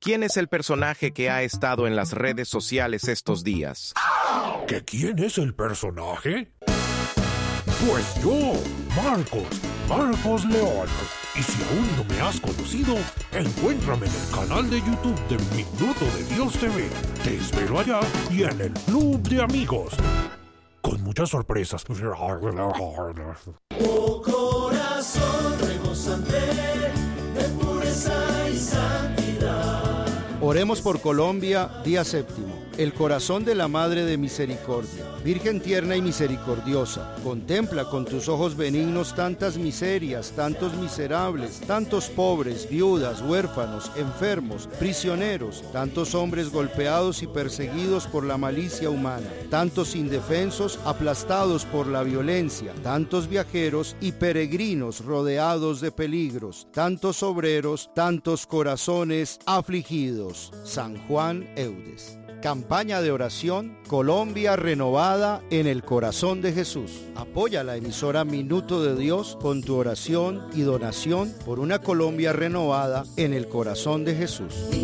¿Quién es el personaje que ha estado en las redes sociales estos días? ¿Que quién es el personaje? Pues yo, Marcos León. Y si aún no me has conocido, encuéntrame en el canal de YouTube de Minuto de Dios TV. Te espero allá y en el Club de Amigos. Con muchas sorpresas. Oh corazón rebosante de pureza y santidad. Oremos por Colombia, día séptimo. El corazón de la Madre de Misericordia. Virgen tierna y misericordiosa, contempla con tus ojos benignos tantas miserias, tantos miserables, tantos pobres, viudas, huérfanos, enfermos, prisioneros, tantos hombres golpeados y perseguidos por la malicia humana, tantos indefensos aplastados por la violencia, tantos viajeros y peregrinos rodeados de peligros, tantos obreros, tantos corazones afligidos. San Juan Eudes. Campaña de oración Colombia renovada en el corazón de Jesús. Apoya la emisora Minuto de Dios con tu oración y donación por una Colombia renovada en el corazón de Jesús.